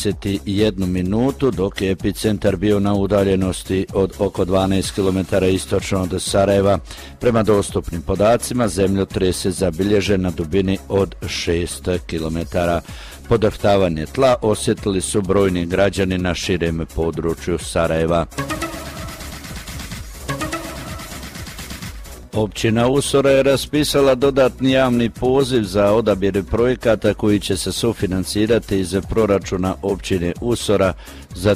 21 minutu, dok je epicentar bio na udaljenosti od oko 12 km istočno od Sarajeva. Prema dostupnim podacima, zemljotres je zabilježen na dubini od 6 km. Podrhtavanje tla osjetili su brojni građani na širem području Sarajeva. Općina Usora je raspisala dodatni javni poziv za odabir projekata koji će se sufinancirati iz proračuna općine Usora za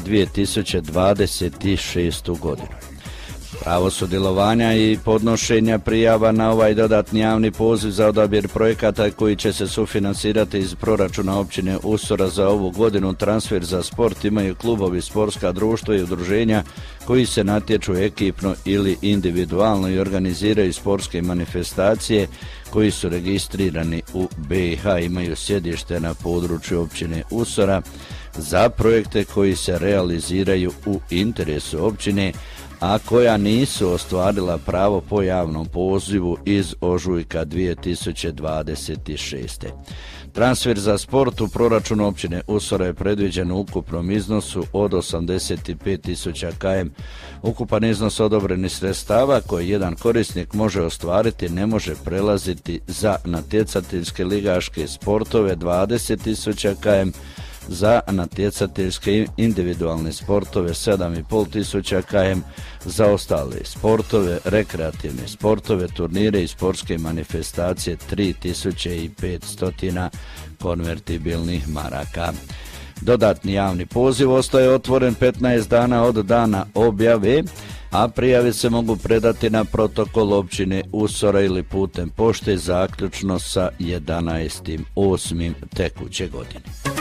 2026. godinu. Pravo sudjelovanja i podnošenja prijava na ovaj dodatni javni poziv za odabir projekata koji će se sufinansirati iz proračuna općine Usora za ovu godinu transfer za sport imaju klubovi, sportska društva i udruženja koji se natječu ekipno ili individualno i organiziraju sportske manifestacije koji su registrirani u BiH, imaju sjedište na području općine Usora za projekte koji se realiziraju u interesu općine, a koja nisu ostvarila pravo po javnom pozivu iz ožujka 2026. Transfer za sport u proračunu općine Usora je predviđen u ukupnom iznosu od 85.000 km. Ukupan iznos odobrenih sredstava koji jedan korisnik može ostvariti ne može prelaziti za natjecateljske ligaške sportove 20.000 km, za natjecateljske individualne sportove 7.500 km, za ostale sportove, rekreativne sportove, turnire i sportske manifestacije 3.500 konvertibilnih maraka. Dodatni javni poziv ostaje otvoren 15 dana od dana objave, a prijave se mogu predati na protokol općine Usora ili putem pošte zaključno sa 11.8. tekuće godine.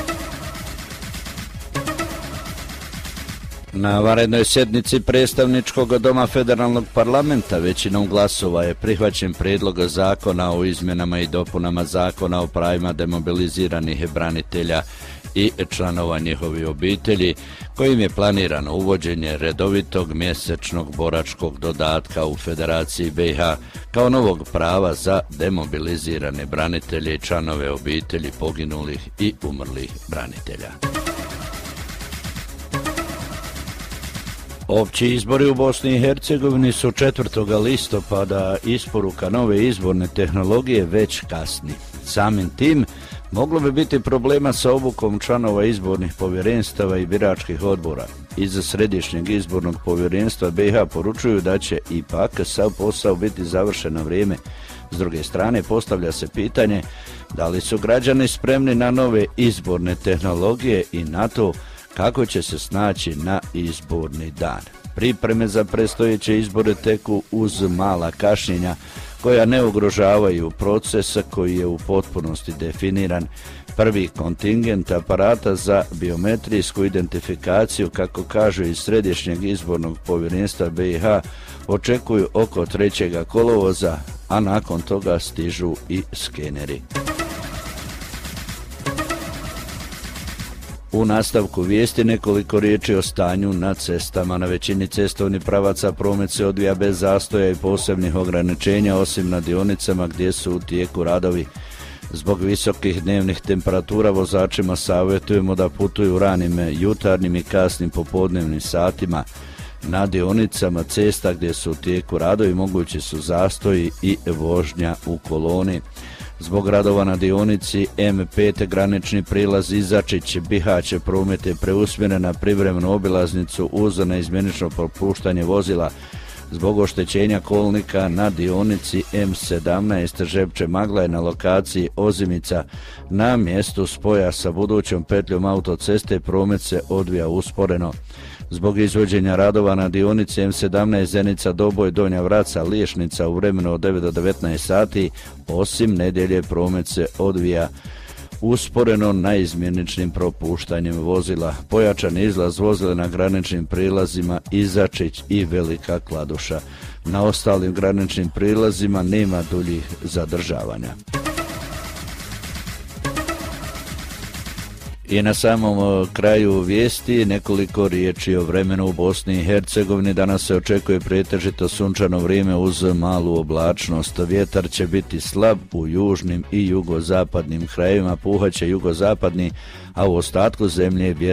Na vanrednoj sjednici predstavničkog doma federalnog parlamenta većinom glasova je prihvaćen prijedlog zakona o izmjenama i dopunama zakona o pravima demobiliziranih branitelja i članova njihovih obitelji, kojim je planirano uvođenje redovitog mjesečnog boračkog dodatka u Federaciji BiH kao novog prava za demobilizirane branitelje i članove obitelji poginulih i umrlih branitelja. Opći izbori u Bosni i Hercegovini su 4. listopada, isporuka nove izborne tehnologije već kasni. Samim tim, moglo bi biti problema sa obukom članova izbornih povjerenstava i biračkih odbora. Iz Središnjeg izbornog povjerenstva BiH poručuju da će ipak sav posao biti završen na vrijeme. S druge strane, postavlja se pitanje da li su građani spremni na nove izborne tehnologije i na to kako će se snaći na izborni dan. Pripreme za predstojeće izbore teku uz mala kašnjenja koja ne ugrožavaju proces koji je u potpunosti definiran. Prvi kontingent aparata za biometrijsku identifikaciju, kako kažu iz Središnjeg izbornog povjerenstva BiH, očekuju oko 3. kolovoza, a nakon toga stižu i skeneri. U nastavku vijesti nekoliko riječi o stanju na cestama. Na većini cestovnih pravaca promet se odvija bez zastoja i posebnih ograničenja, osim na dionicama gdje su u tijeku radovi. Zbog visokih dnevnih temperatura vozačima savjetujemo da putuju ranim jutarnjim i kasnim popodnevnim satima. Na dionicama cesta gdje su u tijeku radovi mogući su zastoji i vožnja u koloni. Zbog radova na dionici M5 granični prilaz Izačić-Bihać promet je preusmjeren na privremenu obilaznicu uz neizmjenično propuštanje vozila. Zbog oštećenja kolnika na dionici M17 Žepče-Magla na lokaciji Ozimica na mjestu spoja sa budućom petljom autoceste promet se odvija usporeno. Zbog izvođenja radova na dionici M17 Zenica-Doboj Donja Vraca-Liješnica u vremenu od 9 do 19 sati, osim nedjelje promet se odvija usporeno naizmjeničnim propuštanjem vozila. Pojačan izlaz vozila na graničnim prilazima Izačić i Velika Kladuša. Na ostalim graničnim prilazima nema duljih zadržavanja. I na samom kraju vijesti nekoliko riječi o vremenu u Bosni i Hercegovini. Danas se očekuje pretežito sunčano vrijeme uz malu oblačnost. Vjetar će biti slab u južnim i jugozapadnim krajevima, puhaće jugozapadni, a u ostatku zemlje vjetar